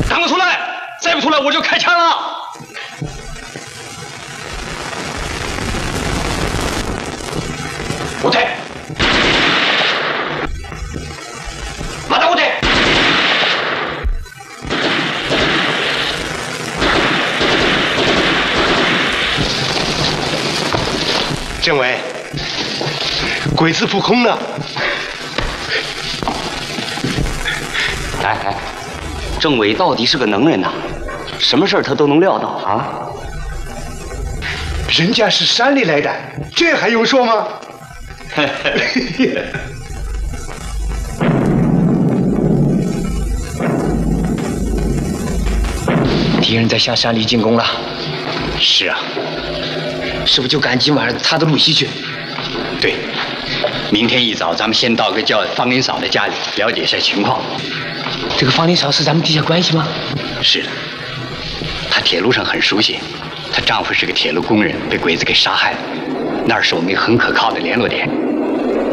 赶快出来！再不出来我就开枪了！后退！马上后退！ 政委，鬼子扑空了！ 哎，政委到底是个能人呐，什么事儿他都能料到啊。 人家是山里来的，这还用说吗？ 敌人在向山里进攻了。 是啊， 是不是就赶今晚上他的路西去？ 对，明天一早咱们先到个叫方林嫂的家里了解一下情况。 这个方林嫂是咱们地下关系吗？ 是的，她铁路上很熟悉，她丈夫是个铁路工人，被鬼子给杀害了，那儿是我们一个很可靠的联络点。